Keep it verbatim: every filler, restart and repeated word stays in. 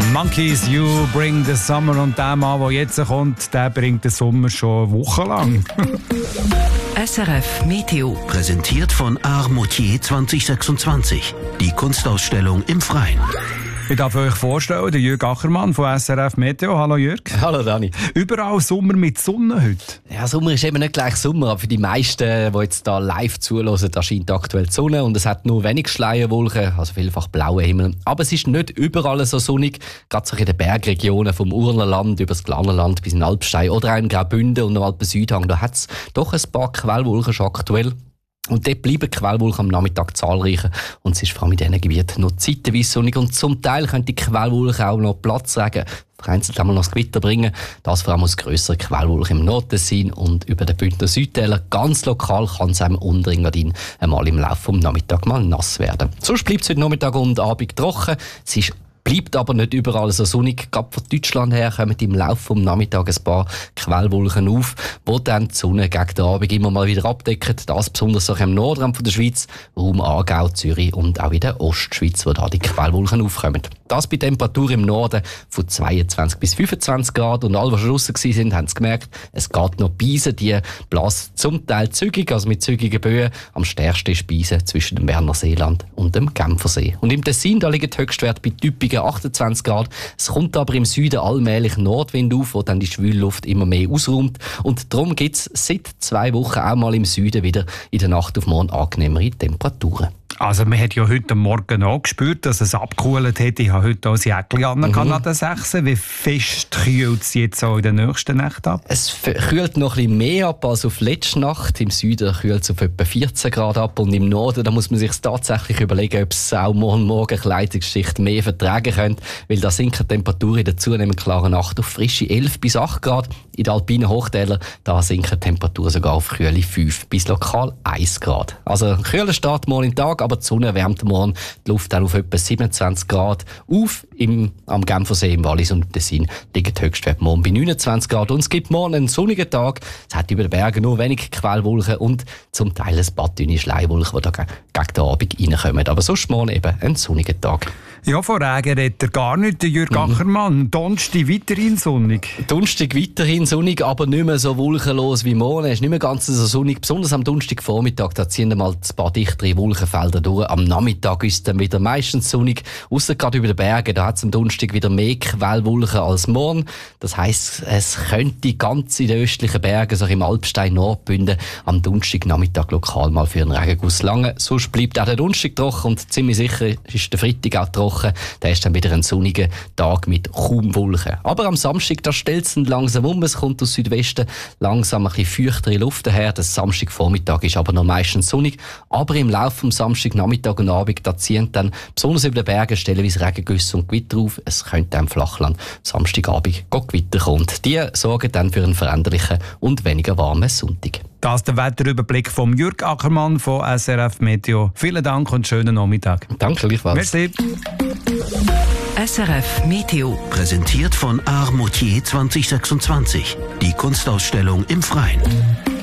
Monkeys, You Bring the Summer. Und der Mann, der jetzt kommt, der bringt den Sommer schon wochenlang. S R F Meteo. Präsentiert von Art Moutier zwanzig sechsundzwanzig. Die Kunstausstellung im Freien. Ich darf euch vorstellen, der Jürg Achermann von S R F Meteo. Hallo Jürg. Hallo Dani. Überall Sommer mit Sonne heute. Ja, Sommer ist eben nicht gleich Sommer, aber für die meisten, die jetzt da live zuhören, da scheint aktuell die Sonne und es hat nur wenig Schleierwolken, also vielfach blauer Himmel. Aber es ist nicht überall so sonnig, gerade so in den Bergregionen vom Urnerland über das Glarnerland bis in Alpstein oder auch in Graubünden und im Alpen-Südhang. Da hat es doch ein paar Quellwolken schon aktuell. Und dort bleiben die Quellwolken am Nachmittag zahlreicher. Und es ist vor allem in diesen Gebieten noch zeitweise sonnig. Und zum Teil können die Quellwolken auch noch Platzregen, vereinzelt einmal noch das Gewitter bringen. Das vor allem aus grösseren Quellwolken im Nordtessin und über den Bündner Südtäler. Ganz lokal kann es einem Unterengadin einmal im Laufe des Nachmittags mal nass werden. Sonst bleibt es heute Nachmittag und Abend trocken. Es ist bleibt aber nicht überall so sonnig. Gerade von Deutschland her kommen im Laufe des Nachmittags ein paar Quellwolken auf, die dann die Sonne gegen den Abend immer mal wieder abdecken. Das besonders auch im Nordrand von der Schweiz, Raum Aargau, Zürich und auch in der Ostschweiz, wo da die Quellwolken aufkommen. Das bei Temperaturen im Norden von zweiundzwanzig bis fünfundzwanzig Grad. Und alle, die schon draussen waren, haben es gemerkt, es geht noch Beisen. Die blasen zum Teil zügig, also mit zügigen Böen. Am stärksten ist Beisen zwischen dem Berner Seeland und dem Genfersee. Und im Tessin, da liegen die Höchstwerte bei typischen achtundzwanzig Grad. Es kommt aber im Süden allmählich Nordwind auf, wo dann die Schwülluft immer mehr ausräumt. Und darum gibt es seit zwei Wochen auch mal im Süden wieder in der Nacht auf morgen angenehmere Temperaturen. Also man hat ja heute Morgen auch gespürt, dass es abgekühlt hat. Ich habe heute auch ein Jäckchen an mhm. der sechs. Wie fest kühlt es jetzt auch in der nächsten Nacht ab? Es kühlt noch ein bisschen mehr ab als auf letzte Nacht. Im Süden kühlt es auf etwa vierzehn Grad ab und im Norden, da muss man sich tatsächlich überlegen, ob es auch morgen Morgen Kleidungsschicht mehr vertragen könnte, weil da sinken die Temperaturen in der zunehmend klaren Nacht auf frische elf bis acht Grad. In den alpinen Hochtälern, da sinken die Temperaturen sogar auf kühle fünf bis lokal eins Grad. Also ein kühler Start morgen in den Tag, aber die Sonne wärmt morgen die Luft dann auf etwa siebenundzwanzig Grad auf. Im, am Genfersee, im Wallis und im Tessin liegen die Höchstwerte morgen bei neunundzwanzig Grad. Und es gibt morgen einen sonnigen Tag. Es hat über den Bergen nur wenig Quellwolken und zum Teil ein paar dünne Schleiwolken, die da gegen den Abend reinkommen. Aber sonst morgen eben ein sonniger Tag. Ja, von Regen redet er gar nicht, der Jürg Achermann. Mhm. Donnerstag weiterhin sonnig. Donnerstag weiterhin sonnig, aber nicht mehr so wolkenlos wie morgen. Es ist nicht mehr ganz so sonnig. Besonders am Donnerstagvormittag, da ziehen mal ein paar dichtere Wolkenfelder durch. Am Nachmittag ist es dann wieder meistens sonnig. Ausser gerade über den Bergen, da hat es am Donnerstag wieder mehr Quellwolken als morgen. Das heisst, es könnte ganz in den östlichen Bergen, so im Alpstein, Nordbünden, am Donnerstagnachmittag lokal mal für einen Regenguss lange. Sonst bleibt auch der Donnerstag trocken und ziemlich sicher ist der Freitag auch trocken. Da ist dann wieder ein sonniger Tag mit kaum Wolken. Aber am Samstag, da stellt es langsam um. Es kommt aus Südwesten langsam ein bisschen feuchtere Luft daher. Der Samstagvormittag ist aber noch meistens sonnig. Aber im Laufe des Samstagnachmittag und Abend, da ziehen dann besonders über den Bergen stellenweise Regengüsse und Gewitter auf. Es könnte im Flachland Samstagabend Gewitter kommen. Und die sorgen dann für einen veränderlichen und weniger warmen Sonntag. Das ist der Wetterüberblick von Jürg Achermann von S R F Meteo. Vielen Dank und schönen Nachmittag. Danke, gleichfalls. Merci. S R F Meteo. Präsentiert von Art Moutier zwanzig sechsundzwanzig. Die Kunstausstellung im Freien.